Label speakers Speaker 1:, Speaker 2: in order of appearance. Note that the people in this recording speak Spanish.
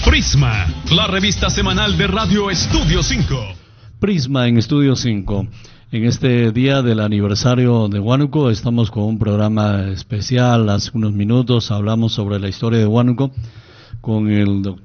Speaker 1: Prisma, la revista semanal de Radio Estudio 5.
Speaker 2: Prisma en Estudio 5. En este día del aniversario de Huánuco estamos con un programa especial. Hace unos minutos hablamos sobre la historia de Huánuco con el doctor